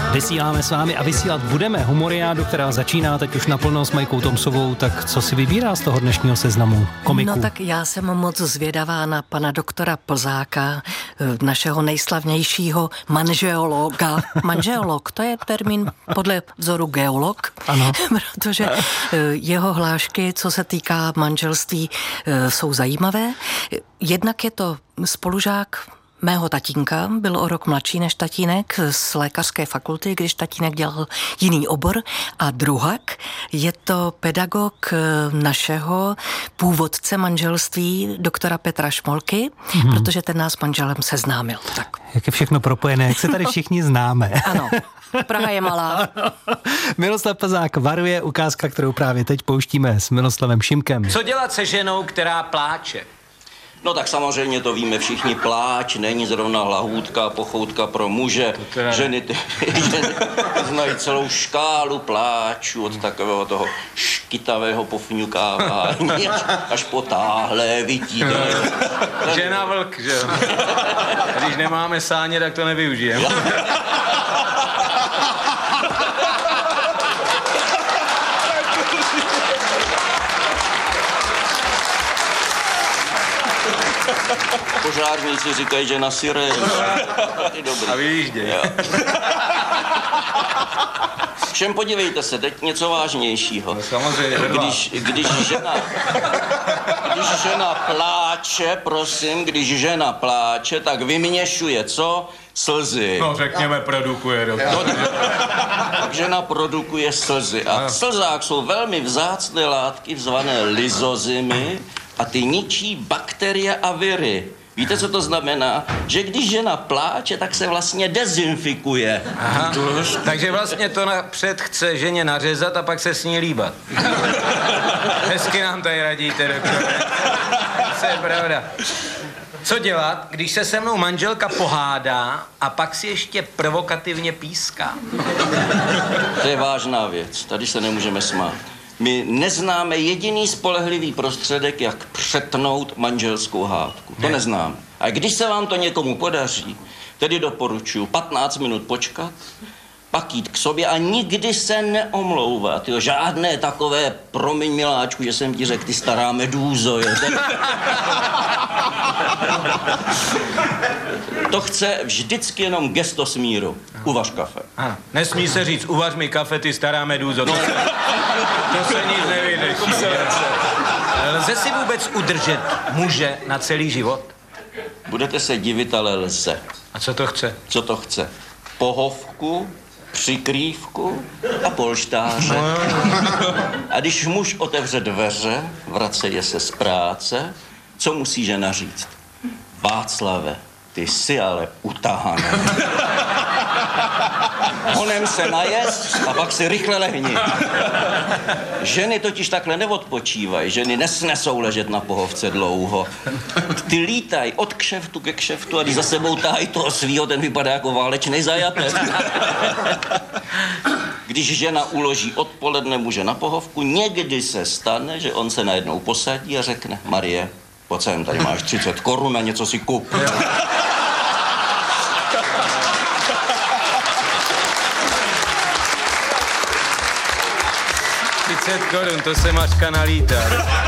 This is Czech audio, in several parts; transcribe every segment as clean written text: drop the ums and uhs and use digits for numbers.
Vysíláme s vámi a vysílat budeme humoriádu, která začíná teď už naplno s Majkou Tomsovou. Tak co si vybírá z toho dnešního seznamu komiků? No tak já jsem moc zvědavá na pana doktora Plzáka, našeho nejslavnějšího manžeologa. Manžeolog, to je termín podle vzoru geolog. Ano. Protože jeho hlášky, co se týká manželství, jsou zajímavé. Jednak je to spolužák mého tatínka, byl o rok mladší než tatínek z lékařské fakulty, když tatínek dělal jiný obor. A druhak je to pedagog našeho původce manželství, doktora Petra Šmolky, protože ten nás s manželem seznámil. Tak. Jak je všechno propojené, jak se tady všichni známe. Ano, Praha je malá. Miroslav Plzák varuje, ukázka, kterou právě teď pouštíme s Miloslavem Šimkem. Co dělat se ženou, která pláče? No tak samozřejmě to víme všichni, pláč není zrovna lahůdka, pochoutka pro muže. Ženy znají celou škálu pláčů od takového toho škytavého pofňukávání až po táhlé vytídání. Žena vlk, že jo? Když nemáme sáně, tak to nevyužijeme. Požárníci říkají, že na sirén. A vyjížděj. Všem podívejte se, teď něco vážnějšího. No, samozřejmě. Když žena pláče, prosím, když žena pláče, tak vyměšuje co? Slzy. No řekněme, produkuje. Tak žena produkuje slzy. A v slzách jsou velmi vzácné látky, zvané lyzozymy, a ty ničí bakterie a viry. Víte, co to znamená? Že když žena pláče, tak se vlastně dezinfikuje. Aha. Takže vlastně to napřed chce ženě nařezat a pak se s ní líbat. Hezky nám tady radíte, doktore. To je pravda. Co dělat, když se se mnou manželka pohádá a pak si ještě provokativně píská? To je vážná věc, tady se nemůžeme smát. My neznáme jediný spolehlivý prostředek, jak přetnout manželskou hádku. To neznáme. A když se vám to někomu podaří, tedy doporučuji 15 minut počkat, pak jít k sobě a nikdy se neomlouvat. Jo, žádné takové, promiň miláčku, že jsem ti řekl, ty stará medúzo. Jo. To chce vždycky jenom gesto smíru. Uvař kafe. Ano. Nesmí se říct, uvař mi kafe, ty stará medúzo. To se nic nevyřeší. Lze si vůbec udržet muže na celý život? Budete se divit, ale lze. A co to chce? Co to chce? Pohovku, přikrývku a polštáře. A když muž otevře dveře, vraceje se z práce, co musí žena říct? Václave, ty jsi ale utahaný. Honem se najez a pak si rychle lehni. Ženy totiž takhle neodpočívají. Ženy nesnesou ležet na pohovce dlouho. Ty lítají od kšeftu ke kšeftu a když za sebou tahají toho svýho, ten vypadá jako válečný zajatec. Když žena uloží odpoledne muže na pohovku, někdy se stane, že on se najednou posadí a řekne: Marie, pojď sem, tady máš 30 korun a něco si kup. 30 korun, to se Mařka nalítá.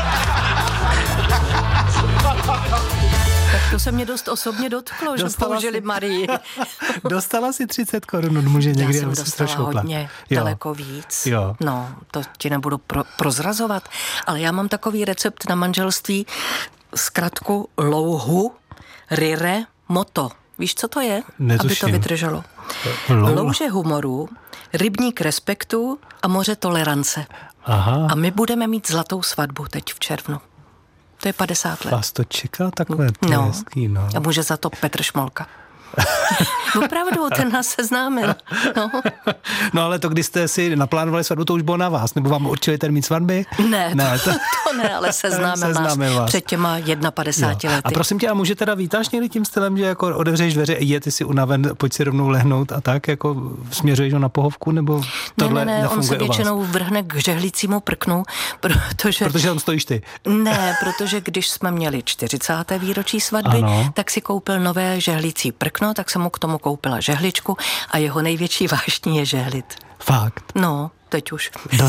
Tak to se mě dost osobně dotklo, že použili Marii. Dostala si 30 korun od muže někdy? Já jsem dostala hodně, daleko víc. Jo. No, to ti nebudu prozrazovat, ale já mám takový recept na manželství, zkratku louhu, rire, moto. Víš, co to je? Netuším. Aby to vydrželo. Louže humoru, rybník respektu a moře tolerance. Aha. A my budeme mít zlatou svatbu teď v červnu. To je 50 let. Vás to čeká takhle? No. Hezký, no. A může za to Petr Šmolka. Opravdu, ten nás seznámil. No ale to, když jste si naplánovali svatbu, to už bylo na vás, nebo vám určili termín svatby? Ne, to ne, ale seznámil nás před těma 51 lety. A prosím tě, a může teda vítáš někdy tím stylem, že jako otevřeš dveře, ty si unaven, pojď si rovnou lehnout a tak, jako směřuješ ho na pohovku, nebo tohle ne, on se většinou vrhne k žehlícímu prknu, protože tam stojíš ty. Ne, protože když jsme měli 40. výročí svatby, tak si koupil nové žehlící prkno všechno, tak jsem mu k tomu koupila žehličku a jeho největší vášní je žehlit. Fakt. No, teď už.